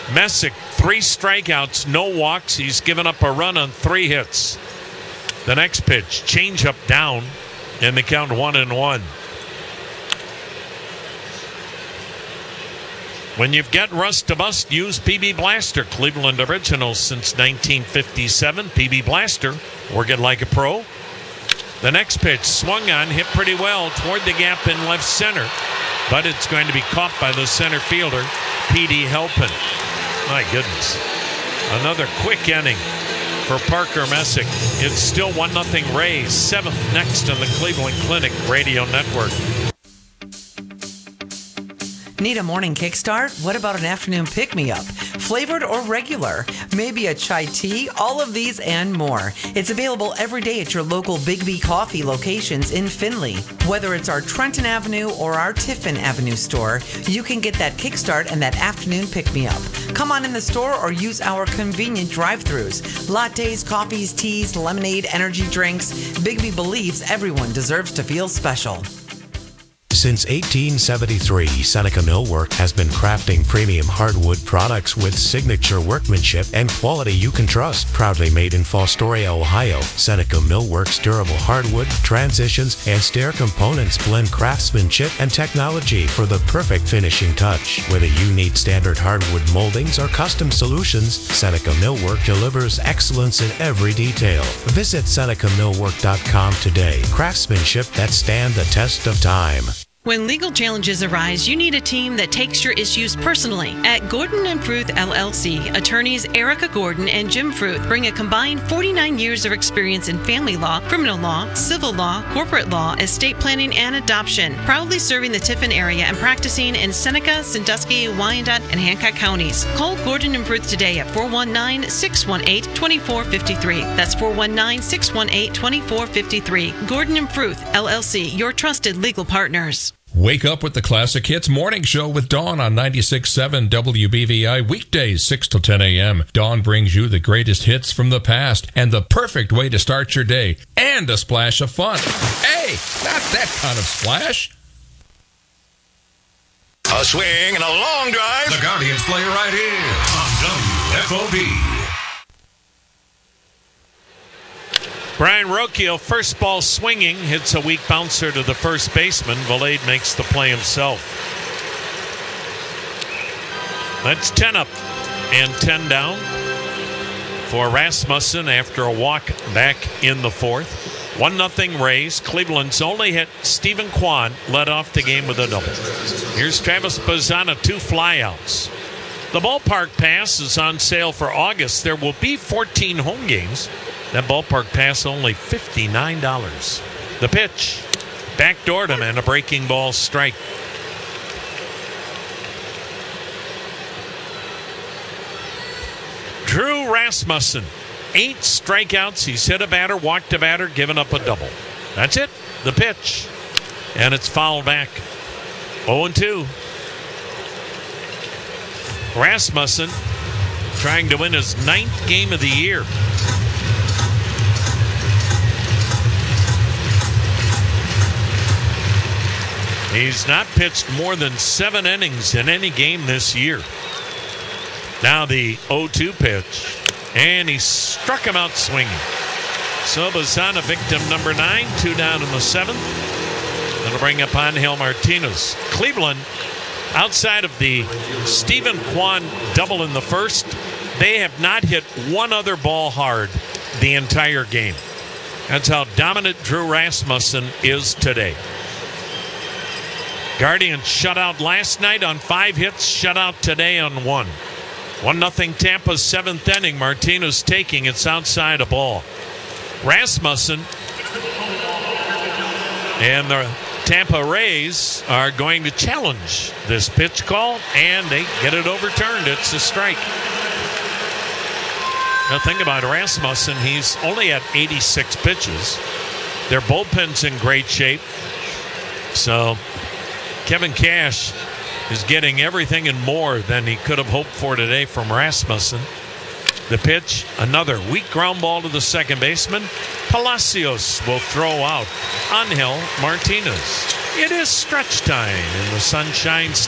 Messick, 3 strikeouts, no walks. He's given up a run on 3 hits. The next pitch, changeup down, and the count 1-1. When you've got rust to bust, use PB Blaster. Cleveland original since 1957. PB Blaster, work it like a pro. The next pitch, swung on, hit pretty well toward the gap in left center. But it's going to be caught by the center fielder, P.D. Halpin. My goodness. Another quick inning for Parker Messick. It's still 1-0 Rays. 7th next on the Cleveland Clinic Radio Network. Need a morning kickstart? What about an afternoon pick-me-up? Flavored or regular? Maybe a chai tea? All of these and more. It's available every day at your local Big B Coffee locations in Findlay. Whether it's our Trenton Avenue or our Tiffin Avenue store, you can get that kickstart and that afternoon pick-me-up. Come on in the store or use our convenient drive-thrus. Lattes, coffees, teas, lemonade, energy drinks. Big B believes everyone deserves to feel special. Since 1873, Seneca Millwork has been crafting premium hardwood products with signature workmanship and quality you can trust. Proudly made in Fostoria, Ohio, Seneca Millwork's durable hardwood, transitions, and stair components blend craftsmanship and technology for the perfect finishing touch. Whether you need standard hardwood moldings or custom solutions, Seneca Millwork delivers excellence in every detail. Visit SenecaMillwork.com today. Craftsmanship that stand the test of time. When legal challenges arise, you need a team that takes your issues personally. At Gordon & Fruth LLC, attorneys Erica Gordon and Jim Fruth bring a combined 49 years of experience in family law, criminal law, civil law, corporate law, estate planning, and adoption. Proudly serving the Tiffin area and practicing in Seneca, Sandusky, Wyandotte, and Hancock counties. Call Gordon & Fruth today at 419-618-2453. That's 419-618-2453. Gordon & Fruth LLC, your trusted legal partners. Wake up with the Classic Hits Morning Show with Dawn on 96.7 WBVI, weekdays 6 to 10 a.m. Dawn brings you the greatest hits from the past and the perfect way to start your day, and a splash of fun. Hey, not that kind of splash. A swing and a long drive. The Guardians play right here on WFOB. Brian Rocchio, first ball swinging, hits a weak bouncer to the first baseman. Valade makes the play himself. That's 10 up and 10 down for Rasmussen after a walk back in the 4th. 1-0 Rays. Cleveland's only hit Stephen Kwan led off the game with a double. Here's Travis Bazzana, 2 flyouts. The ballpark pass is on sale for August. There will be 14 home games. That ballpark pass only $59. The pitch, backdoored him, and a breaking ball strike. Drew Rasmussen, 8 strikeouts. He's hit a batter, walked a batter, given up a double. That's it. The pitch, and it's fouled back. 0-2. Rasmussen trying to win his 9th game of the year. He's not pitched more than 7 innings in any game this year. Now the 0-2 pitch, and he struck him out swinging. So Bazzana, victim number 9, 2 down in the 7th. That'll bring up Angel Martinez. Cleveland, outside of the Stephen Kwan double in the 1st, they have not hit one other ball hard the entire game. That's how dominant Drew Rasmussen is today. Guardians shut out last night on 5 hits, shut out today on 1. 1-0 Tampa, 7th inning. Martinez taking, it's outside a ball. Rasmussen and the Tampa Rays are going to challenge this pitch call, and they get it overturned. It's a strike. Now think about Rasmussen. He's only at 86 pitches. Their bullpen's in great shape. So Kevin Cash is getting everything and more than he could have hoped for today from Rasmussen. The pitch, another weak ground ball to the second baseman. Palacios will throw out Angel Martinez. It is stretch time in the Sunshine State.